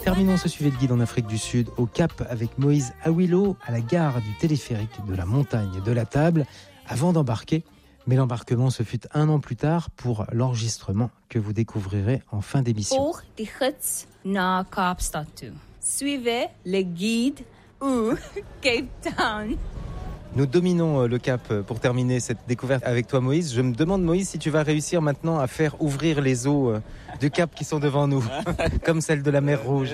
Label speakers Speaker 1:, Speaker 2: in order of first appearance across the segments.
Speaker 1: Terminons ce suivi de guide en Afrique du Sud au Cap avec Moïse Awilo à la gare du téléphérique de la montagne de la Table avant d'embarquer. Mais l'embarquement se fut 1 an plus tard pour l'enregistrement que vous découvrirez en fin d'émission.
Speaker 2: Volg die gids naar Kaapstad toe. Suivez le guide ou Cape Town.
Speaker 1: Nous dominons le Cap pour terminer cette découverte avec toi Moïse. Je me demande Moïse si tu vas réussir maintenant à faire ouvrir les eaux du Cap qui sont devant nous, comme celles de la mer Rouge.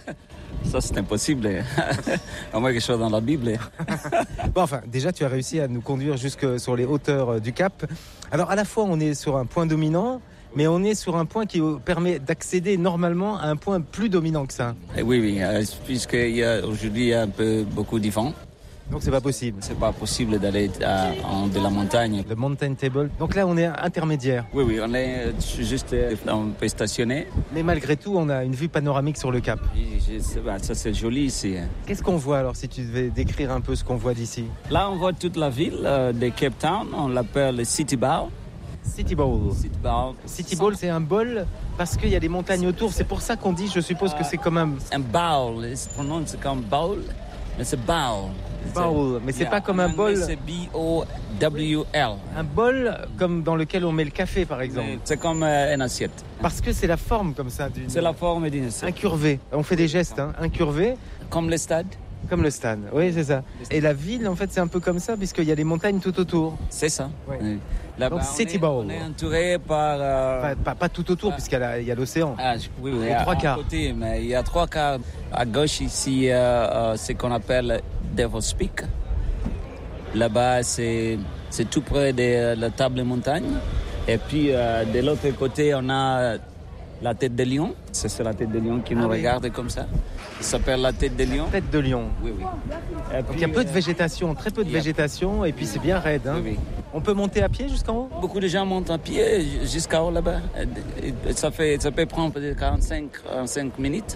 Speaker 3: Ça c'est impossible, à moins que je sois dans la Bible.
Speaker 1: Bon, enfin, déjà tu as réussi à nous conduire jusque sur les hauteurs du Cap. Alors à la fois on est sur un point dominant, mais on est sur un point qui permet d'accéder normalement à un point plus dominant que ça.
Speaker 3: Oui, puisqu'aujourd'hui il y a beaucoup de vent.
Speaker 1: Donc c'est pas possible.
Speaker 3: C'est pas possible d'aller de la montagne.
Speaker 1: Le mountain table. Donc là on est intermédiaire.
Speaker 3: Oui, on est juste un peu stationné.
Speaker 1: Mais malgré tout on a une vue panoramique sur le Cap.
Speaker 3: Ça c'est joli ici.
Speaker 1: Qu'est-ce qu'on voit alors si tu devais décrire un peu ce qu'on voit d'ici?
Speaker 3: Là on voit toute la ville de Cape Town. On l'appelle le City Bowl.
Speaker 1: City Bowl.
Speaker 3: City Bowl.
Speaker 1: City Bowl, c'est un bol parce qu'il y a des montagnes autour. C'est pour ça qu'on dit, je suppose que c'est comme un
Speaker 3: bowl. Il se prononce comme bowl, mais c'est bowl.
Speaker 1: Bowl, mais c'est pas comme un bol.
Speaker 3: C'est B-O-W-L.
Speaker 1: Un bol comme dans lequel on met le café, par exemple.
Speaker 3: C'est comme une assiette.
Speaker 1: Parce que c'est la forme comme ça.
Speaker 3: C'est la forme d'une assiette.
Speaker 1: Incurvé. On fait des gestes, incurvés.
Speaker 3: Comme le stade.
Speaker 1: Comme le stade, oui, c'est ça. Et la ville, en fait, c'est un peu comme ça, puisqu'il y a les montagnes tout autour.
Speaker 3: C'est ça.
Speaker 1: Oui.
Speaker 3: Oui.
Speaker 1: Là-bas, donc, City Bowl.
Speaker 3: On est entouré par...
Speaker 1: Pas tout autour, puisqu'il y a l'océan.
Speaker 3: Oui,
Speaker 1: il y a 3 quarts.
Speaker 3: Côté, mais il y a 3 quarts. À gauche, ici, ce qu'on appelle Devil's Peak. Là-bas, c'est tout près de la table montagne. Et puis, de l'autre côté, on a la tête de lion. C'est la tête de lion qui nous regarde comme ça. Ça s'appelle la tête de lion.
Speaker 1: Tête de lion.
Speaker 3: Oui.
Speaker 1: Et puis, il y a peu de végétation, très peu de végétation, et puis c'est bien raide.
Speaker 3: Oui.
Speaker 1: On peut monter à pied jusqu'en haut?
Speaker 3: Beaucoup de gens montent à pied jusqu'à haut là-bas. Ça peut prendre peut-être 45 minutes.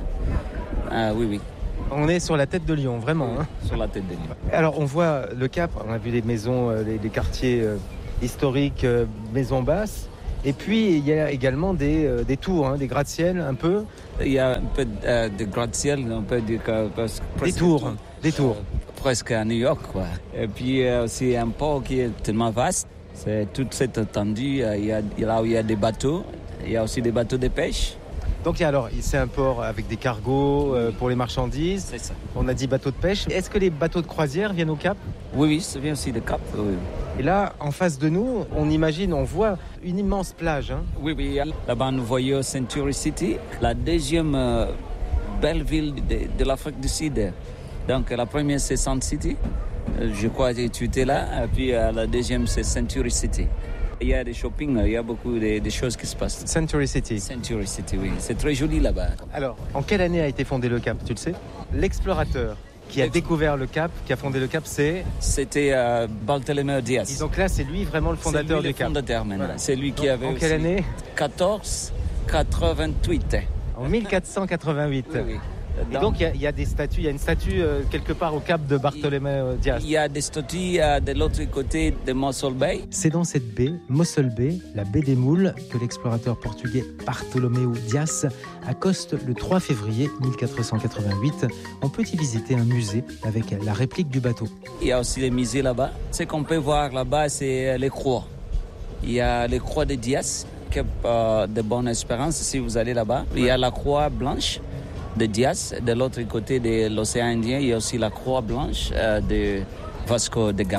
Speaker 3: Oui.
Speaker 1: On est sur la tête de lion, vraiment.
Speaker 3: Sur la tête de lion.
Speaker 1: Alors, on voit le Cap, on a vu les maisons, les quartiers historiques, maisons basses. Et puis, il y a également des tours, des gratte-ciel un peu.
Speaker 3: Il y a un peu de gratte-ciel, un peu de...
Speaker 1: Des tours.
Speaker 3: Presque à New York, quoi. Et puis, aussi un port qui est tellement vaste. C'est toute cette étendue. Là où il y a des bateaux, il y a aussi des bateaux de pêche.
Speaker 1: Donc c'est un port avec des cargos pour les marchandises.
Speaker 3: C'est ça.
Speaker 1: On a dit bateaux de pêche. Est-ce que les bateaux de croisière viennent au Cap?
Speaker 3: Oui, ça vient aussi du Cap. Oui.
Speaker 1: Et là, en face de nous, on voit une immense plage.
Speaker 3: Oui. Là-bas, nous voyons Century City, la deuxième belle ville de l'Afrique du Sud. Donc la première, c'est Sun City. Je crois que tu étais là. Et puis la deuxième, c'est Century City. Il y a des shopping, il y a beaucoup de choses qui se passent.
Speaker 1: Century City,
Speaker 3: oui. C'est très joli là-bas.
Speaker 1: Alors, en quelle année a été fondé le Cap, tu le sais? L'explorateur qui a découvert le Cap, qui a fondé le Cap, c'était
Speaker 3: Bartholomew Diaz.
Speaker 1: Et donc là, c'est lui vraiment le fondateur du Cap.
Speaker 3: Voilà. C'est lui qui avait
Speaker 1: en quelle année?
Speaker 3: 1488.
Speaker 1: En 1488.
Speaker 3: Oui.
Speaker 1: Et donc il y a des statues, il y a une statue quelque part au Cap de Bartholomew Diaz.
Speaker 3: Il y a des statues de l'autre côté de Mossel Bay.
Speaker 1: C'est dans cette baie, Mossel Bay, la baie des Moules, que l'explorateur portugais Bartholomew Diaz accoste le 3 février 1488. On peut y visiter un musée avec la réplique du bateau.
Speaker 3: Il y a aussi les musées là-bas. Ce qu'on peut voir là-bas, c'est les croix. Il y a les croix de Diaz, Cap de Bonne-Espérance, si vous allez là-bas. Il y a la croix blanche de Diaz. De l'autre côté de l'océan Indien, il y a aussi la croix blanche de Vasco de Gama.